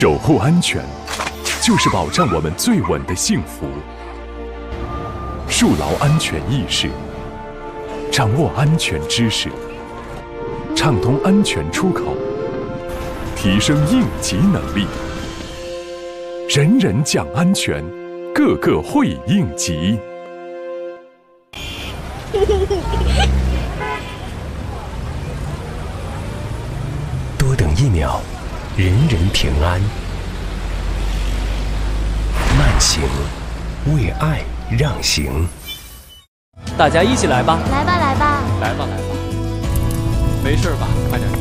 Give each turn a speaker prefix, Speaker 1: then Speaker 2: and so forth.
Speaker 1: 守护安全，就是保障我们最稳的幸福。树牢安全意识，掌握安全知识，畅通安全出口，提升应急能力。人人讲安全，个个会应急。
Speaker 2: 多等1秒，人人平安。慢行，为爱让行。
Speaker 3: 大家一起来吧！
Speaker 4: 来吧，来吧，
Speaker 3: 来吧，来吧！没事吧？快点。